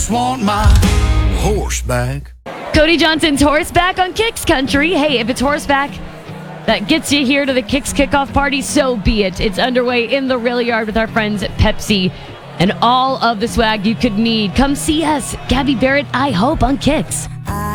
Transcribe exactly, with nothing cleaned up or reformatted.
just want my horse back. Cody Johnson's horseback on Kicks Country. Hey, if it's horseback that gets you here to the Kicks kickoff party, so be it. It's underway in the rail yard with our friends at Pepsi and all of the swag you could need. Come see us. Gabby Barrett, I hope, on Kicks.